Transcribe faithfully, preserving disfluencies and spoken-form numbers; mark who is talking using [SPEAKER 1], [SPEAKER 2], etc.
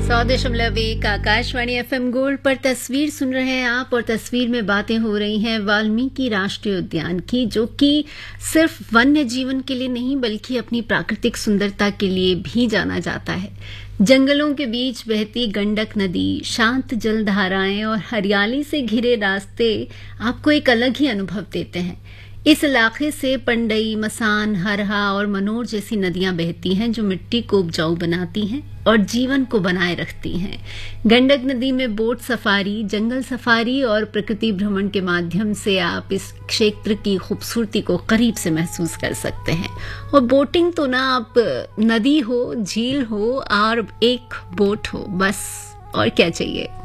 [SPEAKER 1] सौ दशमलव एक आकाशवाणी एफएम गोल्ड पर तस्वीर सुन रहे हैं आप, और तस्वीर में बातें हो रही हैं वाल्मीकि राष्ट्रीय उद्यान की, जो कि सिर्फ वन्य जीवन के लिए नहीं बल्कि अपनी प्राकृतिक सुंदरता के लिए भी जाना जाता है। जंगलों के बीच बहती गंडक नदी, शांत जलधाराएं और हरियाली से घिरे रास्ते आपको एक अलग ही अनुभव देते हैं। इस इलाके से पंडई, मसान, हरहा और मनोर जैसी नदियां बहती हैं जो मिट्टी को उपजाऊ बनाती हैं और जीवन को बनाए रखती हैं। गंडक नदी में बोट सफारी, जंगल सफारी और प्रकृति भ्रमण के माध्यम से आप इस क्षेत्र की खूबसूरती को करीब से महसूस कर सकते हैं। और बोटिंग तो ना, आप नदी हो, झील हो और एक बोट हो, बस और क्या चाहिए।